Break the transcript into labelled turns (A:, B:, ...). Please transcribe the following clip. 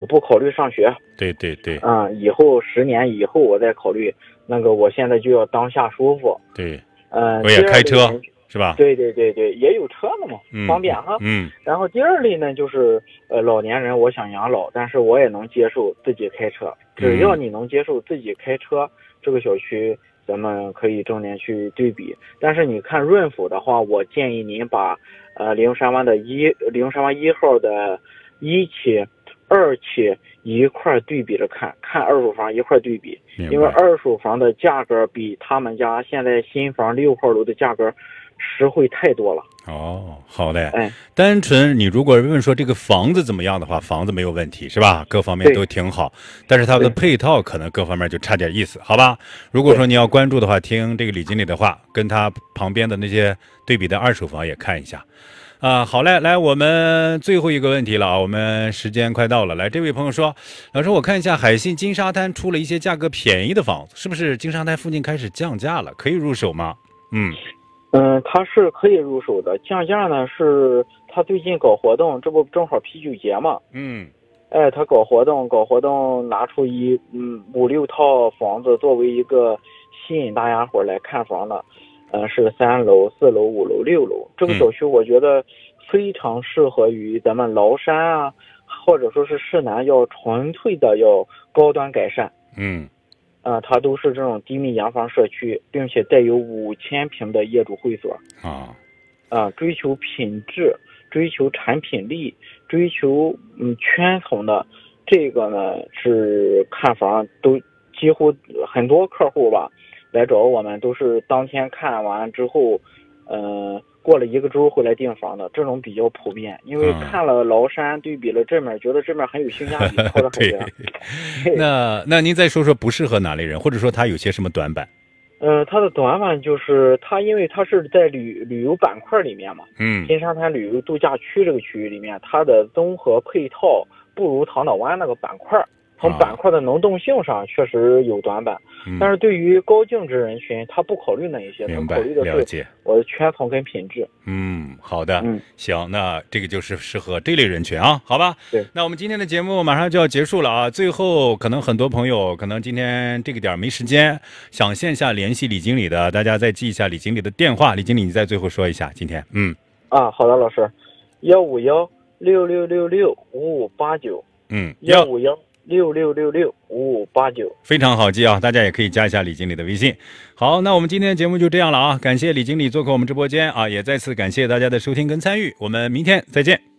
A: 不考虑上学，
B: 对对对，
A: 以后10年以后我再考虑。那个我现在就要当下舒服。
B: 对，我也开车是吧？
A: 对对对对，也有车了嘛，方便哈。然后第二类呢，就是老年人，我想养老，但是我也能接受自己开车。只要你能接受自己开车，这个小区咱们可以正面去对比。但是你看润府的话，我建议您把灵山湾1号的1期、2期一块对比着看二手房一块对比，因为二手房的价格比他们家现在新房6号楼的价格实惠太多了。
B: 哦，好嘞。单纯你如果问说这个房子怎么样的话，房子没有问题是吧？各方面都挺好，但是它的配套可能各方面就差点意思，好吧？如果说你要关注的话，听这个李经理的话，跟他旁边的那些对比的二手房也看一下。好嘞，来我们最后一个问题了啊，我们时间快到了。来，这位朋友说，老师，我看一下海信金沙滩出了一些价格便宜的房子，是不是金沙滩附近开始降价了？可以入手吗？
A: 它是可以入手的。降价呢是他最近搞活动，这不正好啤酒节嘛？他搞活动拿出5、6套房子作为一个吸引大家伙来看房的。是3楼、4楼、5楼、6楼。这个小区我觉得非常适合于咱们崂山啊，或者说是市南要纯粹的要高端改善。它都是这种低密洋房社区，并且带有5000平的业主会所。追求品质，追求产品力，追求圈层的，这个呢是看房都几乎很多客户吧。来找我们都是当天看完之后，过了1个周回来订房的，这种比较普遍。因为看了崂山，对比了这面，觉得这面很有性价比，靠得很远。
B: 那您再说说不适合哪类人，或者说它有些什么短板？
A: 它的短板就是因为它是在旅游板块里面嘛，金沙滩旅游度假区这个区域里面，它的综合配套不如唐岛湾那个板块。从板块的能动性上确实有短板，但是对于高净值人群，他不考虑那一些，他考虑的是我的圈层跟品质。
B: 好的，行，那这个就是适合这类人群啊，好吧？
A: 对，
B: 那我们今天的节目马上就要结束了啊，最后可能很多朋友可能今天这个点没时间，想线下联系李经理的，大家再记一下李经理的电话。李经理，你再最后说一下今天。
A: 好的，老师，15166665589。15166665589，
B: 非常好记啊！大家也可以加一下李经理的微信。好，那我们今天节目就这样了啊！感谢李经理做客我们直播间啊，也再次感谢大家的收听跟参与，我们明天再见。